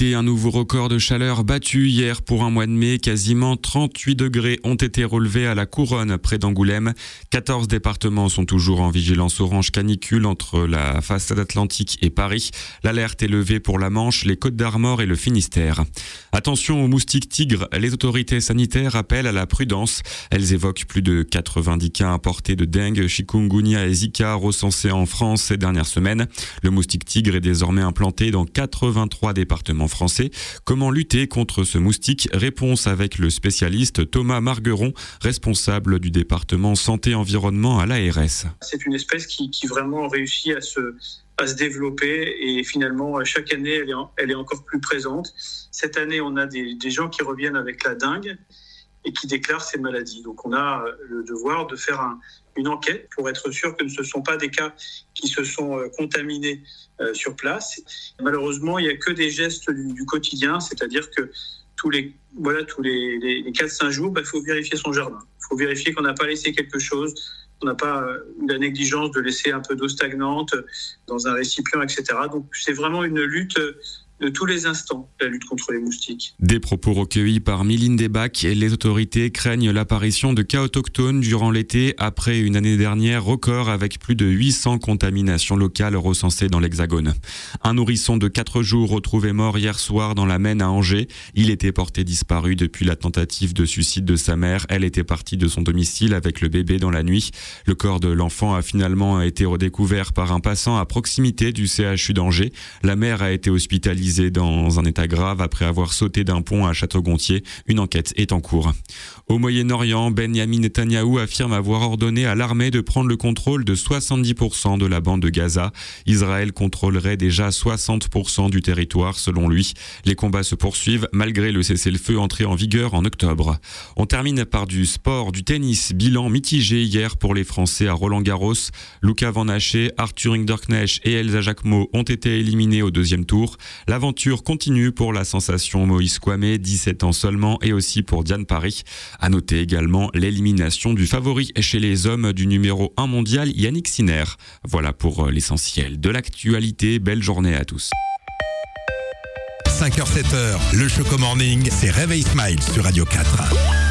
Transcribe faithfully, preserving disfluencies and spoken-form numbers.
l'actualité, un nouveau record de chaleur battu hier pour un mois de mai. Quasiment trente-huit degrés ont été relevés à la Couronne, près d'Angoulême. quatorze départements sont toujours en vigilance orange canicule entre la façade atlantique et Paris. L'alerte est levée pour la Manche, les Côtes-d'Armor et le Finistère. Attention aux moustiques tigres. Les autorités sanitaires appellent à la prudence. Elles évoquent plus de quatre-vingt-dix cas importés de dengue, chikungunya et Zika recensés en France ces dernières semaines. Le moustique tigre est désormais implanté dans quatre-vingt-trois départements français. Comment lutter contre ce moustique ? Réponse avec le spécialiste Thomas Margueron, responsable du département santé-environnement à l'A R S. C'est une espèce qui, qui vraiment réussit à se, à se développer et finalement chaque année elle est, elle est encore plus présente. Cette année on a des, des gens qui reviennent avec la dengue et qui déclarent ces maladies. Donc on a le devoir de faire un, une enquête pour être sûr que ce ne sont pas des cas qui se sont contaminés euh, sur place. Malheureusement, il n'y a que des gestes du, du quotidien, c'est-à-dire que tous les, voilà, tous les, les, les quatre à cinq jours, il bah, faut vérifier son jardin. Il faut vérifier qu'on n'a pas laissé quelque chose, qu'on n'a pas euh, eu la négligence de laisser un peu d'eau stagnante dans un récipient, et cetera. Donc c'est vraiment une lutte de tous les instants, la lutte contre les moustiques. Des propos recueillis par Mylène Debac. Les autorités craignent l'apparition de cas autochtones durant l'été après une année dernière record avec plus de huit cents contaminations locales recensées dans l'Hexagone. Un nourrisson de quatre jours retrouvé mort hier soir dans la Maine à Angers. Il était porté disparu depuis la tentative de suicide de sa mère. Elle était partie de son domicile avec le bébé dans la nuit. Le corps de l'enfant a finalement été redécouvert par un passant à proximité du C H U d'Angers. La mère a été hospitalisée dans un état grave après avoir sauté d'un pont à Château-Gontier. Une enquête est en cours. Au Moyen-Orient, Benyamin Netanyahou affirme avoir ordonné à l'armée de prendre le contrôle de soixante-dix pour cent de la bande de Gaza. Israël contrôlerait déjà soixante pour cent du territoire selon lui. Les combats se poursuivent malgré le cessez-le-feu entré en vigueur en octobre. On termine par du sport, du tennis. Bilan mitigé hier pour les Français à Roland-Garros. Luca Van Haché, Arthur Hinderknecht et Elsa Jacquemot ont été éliminés au deuxième tour. L'aventure continue pour la sensation Moïse Kouamé, dix-sept ans seulement, et aussi pour Diane Paris. À noter également l'élimination du favori chez les hommes du numéro un mondial Yannick Sinner. Voilà pour l'essentiel de l'actualité. Belle journée à tous. cinq heures sept heures, le Choco Morning, c'est Réveil Smile sur Radio quatre.